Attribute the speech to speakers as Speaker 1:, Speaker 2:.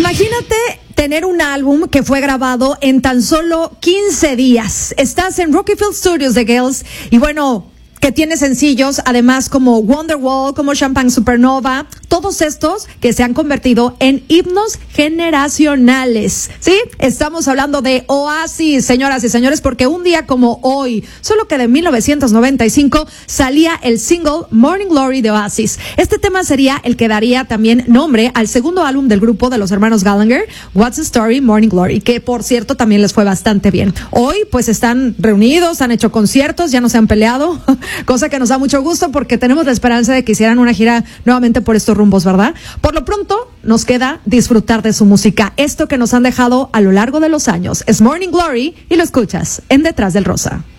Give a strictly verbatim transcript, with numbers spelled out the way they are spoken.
Speaker 1: Imagínate tener un álbum que fue grabado en tan solo quince días. Estás en Rockefeller Studios de Girls y bueno, que tiene sencillos, además como Wonderwall, como Champagne Supernova, todos estos que se han convertido en himnos generacionales, ¿sí? Estamos hablando de Oasis, señoras y señores, porque un día como hoy, solo que de mil novecientos noventa y cinco, salía el single Morning Glory de Oasis. Este tema sería el que daría también nombre al segundo álbum del grupo de los hermanos Gallagher, What's the Story, Morning Glory, que por cierto también les fue bastante bien. Hoy pues están reunidos, han hecho conciertos, ya no se han peleado, cosa que nos da mucho gusto porque tenemos la esperanza de que hicieran una gira nuevamente por estos rumbos, ¿verdad? Por lo pronto, nos queda disfrutar de su música, esto que nos han dejado a lo largo de los años. Es Morning Glory y lo escuchas en Detrás del Rosa.